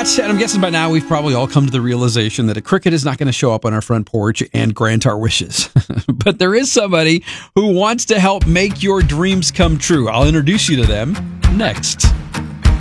Scott, and I'm guessing by now we've probably all come to the realization that a cricket is not going to show up on our front porch and grant our wishes. But there is somebody who wants to help make your dreams come true. I'll introduce you to them next.